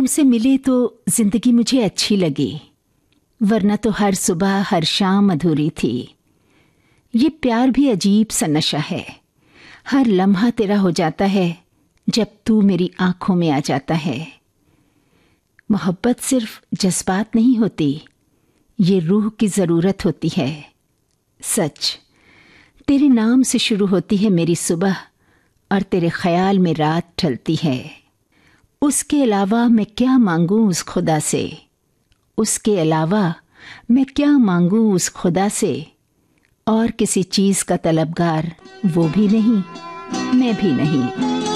तुमसे मिले तो जिंदगी मुझे अच्छी लगी, वरना तो हर सुबह हर शाम अधूरी थी। ये प्यार भी अजीब सा नशा है, हर लम्हा तेरा हो जाता है जब तू मेरी आंखों में आ जाता है। मोहब्बत सिर्फ जज्बात नहीं होती, ये रूह की ज़रूरत होती है। सच, तेरे नाम से शुरू होती है मेरी सुबह और तेरे ख्याल में रात ढलती है। उसके अलावा मैं क्या मांगूं उस खुदा से, उसके अलावा मैं क्या मांगूं उस खुदा से। और किसी चीज़ का तलबगार वो भी नहीं, मैं भी नहीं।